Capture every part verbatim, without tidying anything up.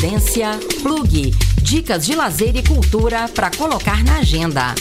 Ciência Plug. Dicas de lazer e cultura para colocar na agenda.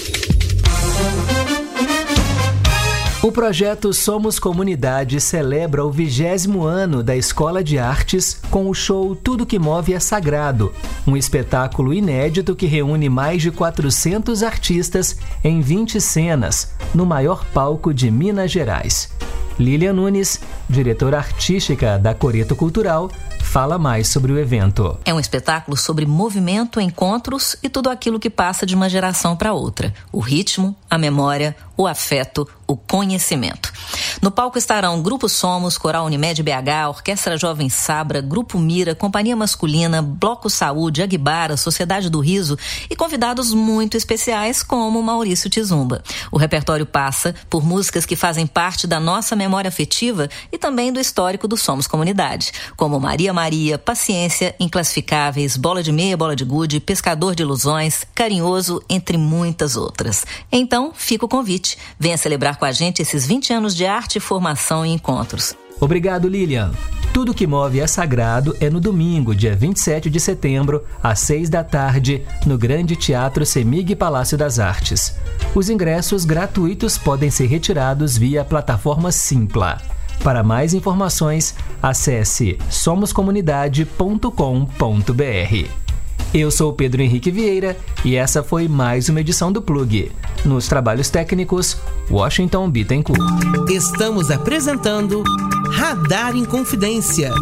O projeto Somos Comunidade celebra o vigésimo ano da Escola de Artes com o show Tudo que Move é Sagrado, um espetáculo inédito que reúne mais de quatrocentos artistas em vinte cenas, no maior palco de Minas Gerais. Lília Nunes, diretora artística da Coreto Cultural, fala mais sobre o evento. É um espetáculo sobre movimento, encontros e tudo aquilo que passa de uma geração para outra. O ritmo, a memória, o afeto, o conhecimento. No palco estarão Grupo Somos, Coral Unimed B H, Orquestra Jovem Sabra, Grupo Mira, Companhia Masculina, Bloco Saúde, Aguibara, Sociedade do Riso e convidados muito especiais como Maurício Tizumba. O repertório passa por músicas que fazem parte da nossa memória afetiva e também do histórico do Somos Comunidade, como Maria Maria, Paciência, Inclassificáveis, Bola de Meia, Bola de Gude, Pescador de Ilusões, Carinhoso, entre muitas outras. Então, fica o convite. Venha celebrar com a gente esses vinte anos de arte, formação e encontros. Obrigado, Lilian. Tudo que Move é Sagrado é no domingo, dia vinte e sete de setembro, às seis da tarde, no Grande Teatro Semig Palácio das Artes. Os ingressos gratuitos podem ser retirados via plataforma Simpla. Para mais informações, acesse somos comunidade ponto com ponto b r. Eu sou Pedro Henrique Vieira e essa foi mais uma edição do Plug. Nos trabalhos técnicos, Washington Bittencourt. Estamos apresentando Radar em Confidência.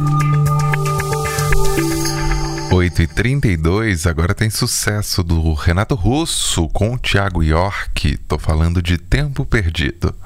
oito e trinta e dois, agora tem sucesso do Renato Russo com o Thiago York. Tô falando de Tempo Perdido.